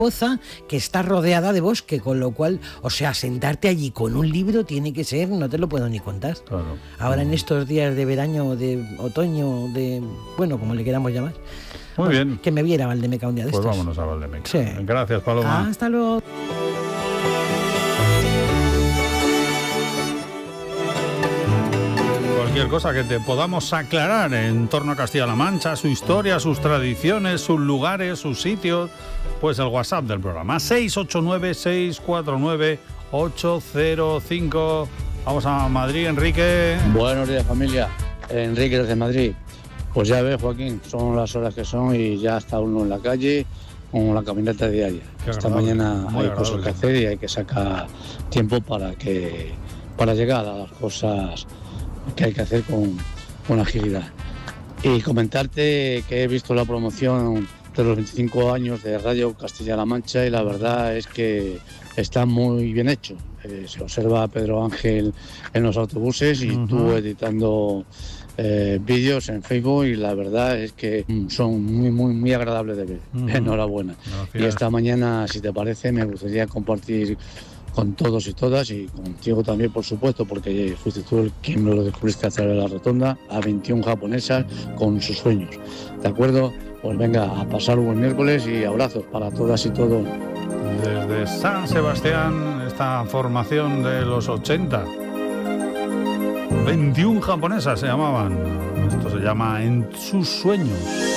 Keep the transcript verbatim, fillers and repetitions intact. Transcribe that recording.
Zaragoza, que está rodeada de bosque, con lo cual, o sea, sentarte allí con un libro tiene que ser, no te lo puedo ni contar. Claro. Ahora en estos días de verano, de otoño, de, bueno, como le queramos llamar. Muy Bueno, bien. Que me viera Valdemeca un día de Pues estos. vámonos a Valdemeca. Sí. Gracias, Paloma. Hasta luego. Cualquier cosa que te podamos aclarar en torno a Castilla-La Mancha, su historia, sus tradiciones, sus lugares, sus sitios, pues el WhatsApp del programa, seis ocho nueve, seis cuatro nueve, ocho cero cinco. Vamos a Madrid, Enrique. Buenos días, familia. Enrique desde Madrid. Pues ya ves, Joaquín, son las horas que son y ya está uno en la calle con la caminata diaria. Qué Esta agradable, mañana muy hay cosas agradable. que hacer y hay que sacar tiempo para que para llegar a las cosas que hay que hacer con, con agilidad. Y comentarte que he visto la promoción de los veinticinco años de Radio Castilla-La Mancha y la verdad es que está muy bien hecho. Eh, se observa a Pedro Ángel en los autobuses y Uh-huh. tú editando eh, vídeos en Facebook y la verdad es que mm, son muy, muy, muy agradables de ver. Uh-huh. Enhorabuena. Gracias. Y esta mañana, si te parece, me gustaría compartir con todos y todas y contigo también, por supuesto, porque fuiste tú el quien me lo descubriste a través de la rotonda, a veintiuna japonesas con sus sueños. ¿De acuerdo? Pues venga, a pasar un buen miércoles y abrazos para todas y todos. Desde San Sebastián, esta formación de los ochenta. veintiuna japonesas se llamaban. Esto se llama En sus sueños.